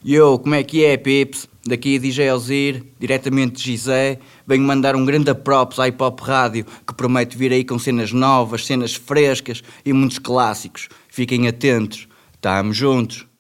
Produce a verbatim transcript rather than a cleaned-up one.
Yo, como é que é, Pips? Daqui é D J Alzir, diretamente de Gizé. Venho mandar um grande props à Hip Hop Rádio, que promete vir aí com cenas novas, cenas frescas e muitos clássicos. Fiquem atentos. Tamo juntos.